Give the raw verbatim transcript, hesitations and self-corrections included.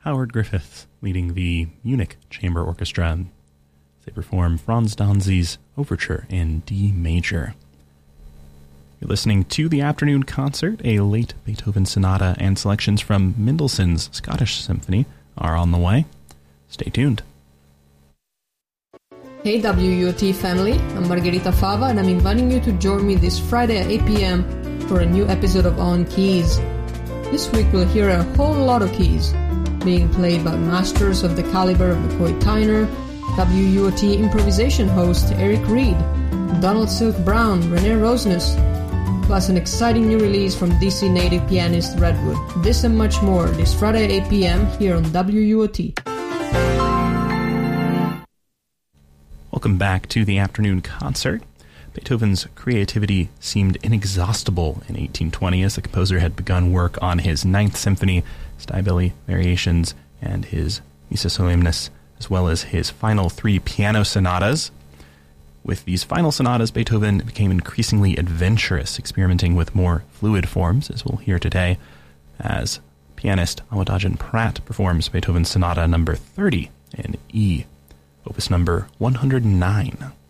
Howard Griffiths leading the Munich Chamber Orchestra. They perform Franz Danzi's Overture in D major. You're listening to the Afternoon Concert. A late Beethoven sonata and selections from Mendelssohn's Scottish Symphony are on the way. Stay tuned. Hey W U O T family, I'm Margherita Fava and I'm inviting you to join me this Friday at eight p.m. for a new episode of On Keys. This week we'll hear a whole lot of keys being played by masters of the caliber of McCoy Tyner, W U O T improvisation host Eric Reed, Donald Silk Brown, Renee Rosnes, plus an exciting new release from D C native pianist Redwood. This and much more this Friday at eight p.m. here on W U O T. Welcome back to the Afternoon Concert. Beethoven's creativity seemed inexhaustible in eighteen twenty as the composer had begun work on his Ninth Symphony, Stabili Variations, and his Missa Solemnis, as well as his final three piano sonatas. With these final sonatas, Beethoven became increasingly adventurous, experimenting with more fluid forms, as we'll hear today, as pianist Amadagin Pratt performs Beethoven's Sonata number thirty in E, opus number one hundred nine.